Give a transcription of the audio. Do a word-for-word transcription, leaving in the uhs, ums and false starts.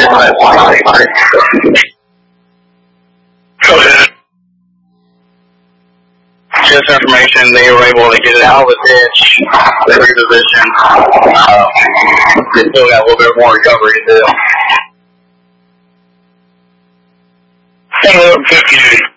So just information, they were able to get it out of the ditch, the reposition. Um, they still got a little bit more recovery to do. fifty-eight.